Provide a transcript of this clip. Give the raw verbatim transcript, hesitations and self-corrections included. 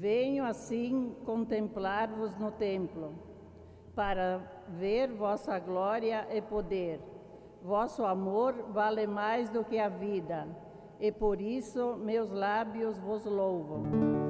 Venho assim contemplar-vos no templo, para ver vossa glória e poder. Vosso amor vale mais do que a vida, e por isso meus lábios vos louvam.